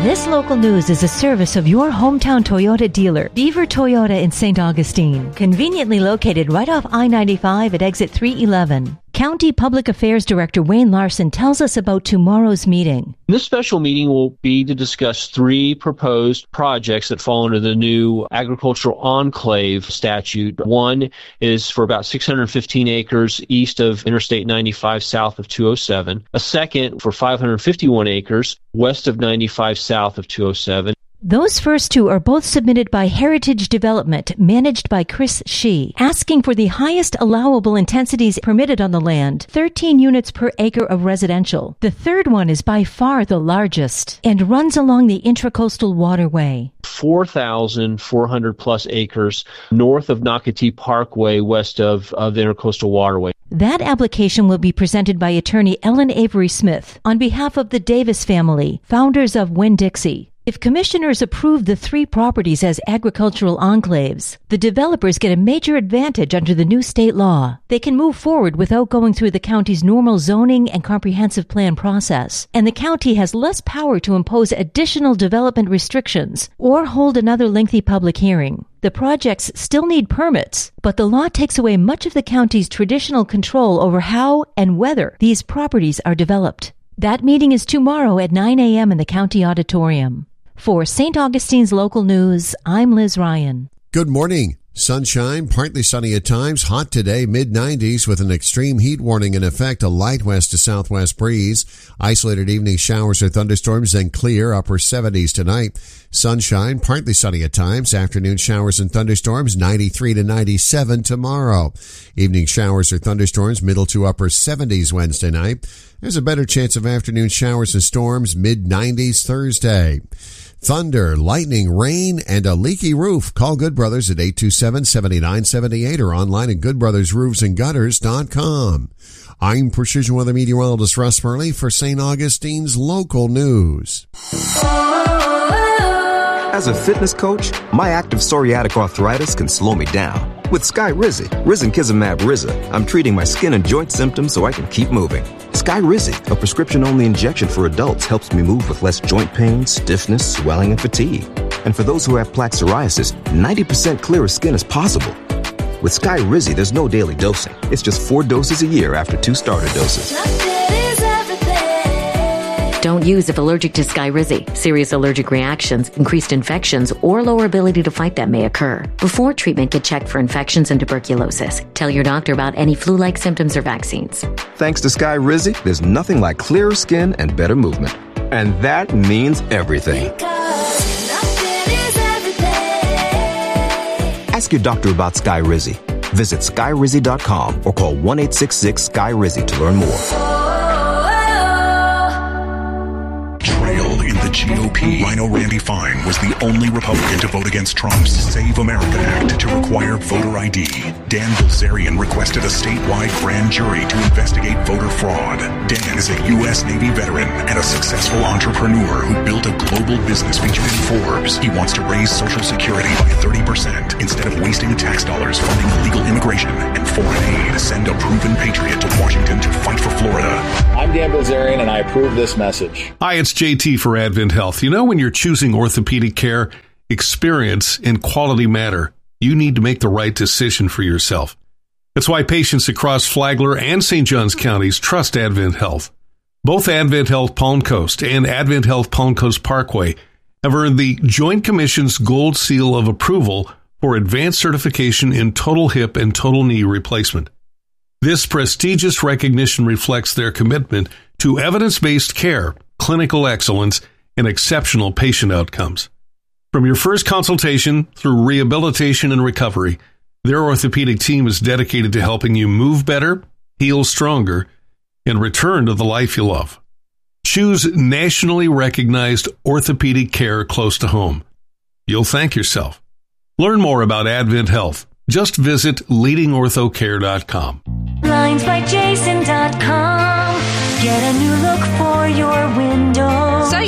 This local news is a service of your hometown Toyota dealer, Beaver Toyota in St. Augustine, conveniently located right off I-95 at exit 311. County Public Affairs Director Wayne Larson tells us about tomorrow's meeting. This special meeting will be to discuss 3 proposed projects that fall under the new agricultural enclave statute. One is for about 615 acres east of Interstate 95 south of 207. A second for 551 acres west of 95 south of 207. Those first 2 are both submitted by Heritage Development, managed by Chris Shee, asking for the highest allowable intensities permitted on the land, 13 units per acre of residential. The third one is by far the largest and runs along the Intracoastal Waterway. 4,400 plus acres north of Nocatee Parkway, west of the Intracoastal Waterway. That application will be presented by attorney Ellen Avery Smith on behalf of the Davis family, founders of Winn-Dixie. If commissioners approve the 3 properties as agricultural enclaves, the developers get a major advantage under the new state law. They can move forward without going through the county's normal zoning and comprehensive plan process, and the county has less power to impose additional development restrictions or hold another lengthy public hearing. The projects still need permits, but the law takes away much of the county's traditional control over how and whether these properties are developed. That meeting is tomorrow at 9 a.m. in the county auditorium. For St. Augustine's Local News, I'm Liz Ryan. Good morning. Sunshine, partly sunny at times, hot today, mid-90s with an extreme heat warning in effect, a light west to southwest breeze. Isolated evening showers or thunderstorms, then clear, upper 70s tonight. Sunshine, partly sunny at times, afternoon showers and thunderstorms, 93 to 97 tomorrow. Evening showers or thunderstorms, middle to upper 70s Wednesday night. There's a better chance of afternoon showers and storms, mid-90s Thursday. Thunder, lightning, rain, and a leaky roof. Call Good Brothers at 827-7978 or online at goodbrothersroofsandgutters.com. I'm Precision Weather Meteorologist Russ Murley for St. Augustine's Local News. As a fitness coach, my active psoriatic arthritis can slow me down. With Skyrizi, Risankizumab Riza, I'm treating my skin and joint symptoms so I can keep moving. Skyrizi, a prescription-only injection for adults, helps me move with less joint pain, stiffness, swelling, and fatigue. And for those who have plaque psoriasis, 90% clearer skin is possible. With Skyrizi, there's no daily dosing. It's just 4 doses a year after 2 starter doses. Don't use if allergic to Skyrizi. Serious allergic reactions, increased infections, or lower ability to fight them may occur. Before treatment, get checked for infections and tuberculosis. Tell your doctor about any flu-like symptoms or vaccines. Thanks to Skyrizi, there's nothing like clearer skin and better movement. And that means everything. Ask your doctor about Skyrizi. Visit Skyrizi.com or call 1-866-SKY-RIZI to learn more. GOP, Rhino Randy Fine was the only Republican to vote against Trump's Save America Act to require voter ID. Dan Bilzerian requested a statewide grand jury to investigate voter fraud. Dan is a U.S. Navy veteran and a successful entrepreneur who built a global business featured in Forbes. He wants to raise Social Security by 30% instead of wasting tax dollars funding illegal immigration and foreign aid. Send a proven patriot to Washington to fight for Florida. I'm Dan Bilzerian, and I approve this message. Hi, it's JT for Advent Health. You know, when you're choosing orthopedic care, experience and quality matter. You need to make the right decision for yourself. That's why patients across Flagler and St. Johns counties trust Advent Health. Both Advent Health Palm Coast and Advent Health Palm Coast Parkway have earned the Joint Commission's Gold Seal of Approval for advanced certification in total hip and total knee replacement. This prestigious recognition reflects their commitment to evidence-based care, clinical excellence, and exceptional patient outcomes. From your first consultation through rehabilitation and recovery, their orthopedic team is dedicated to helping you move better, heal stronger, and return to the life you love. Choose nationally recognized orthopedic care close to home. You'll thank yourself. Learn more about Advent Health. Just visit leadingorthocare.com. BlindsByJason.com. Get a new look for your window. So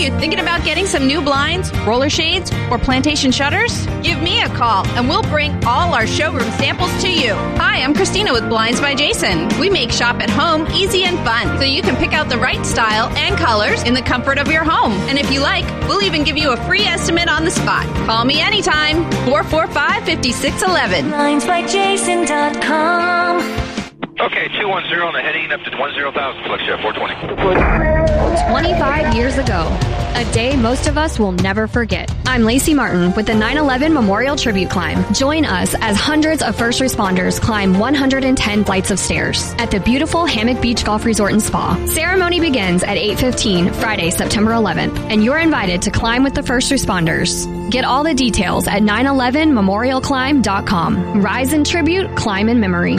you thinking about getting some new blinds, roller shades, or plantation shutters? Give me a call and we'll bring all our showroom samples to you. Hi, I'm Christina with Blinds by Jason. We make shop at home easy and fun so you can pick out the right style and colors in the comfort of your home. And if you like, we'll even give you a free estimate on the spot. Call me anytime. 445-5611. BlindsByJason.com. Okay, 210 on the heading up to 10,000, flex jet 420. 25 years ago, a day most of us will never forget. I'm Lacey Martin with the 9/11 Memorial Tribute Climb. Join us as hundreds of first responders climb 110 flights of stairs at the beautiful Hammock Beach Golf Resort and Spa. Ceremony begins at 8:15 Friday, September 11th, and you're invited to climb with the first responders. Get all the details at 911memorialclimb.com. Rise in tribute, climb in memory.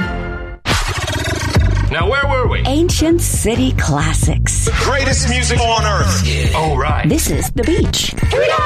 Now, where were we? Ancient City Classics. The greatest music on earth. Yeah. Oh, right. This is The Beach. Here we go!